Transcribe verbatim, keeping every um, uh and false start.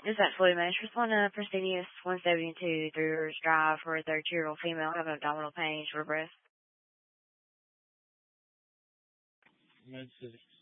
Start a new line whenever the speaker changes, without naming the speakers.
This is absolutely mattress on a Prestigious one seventy-two Three Rivers Drive for a thirty-year-old female having abdominal pain for breast.
Med City.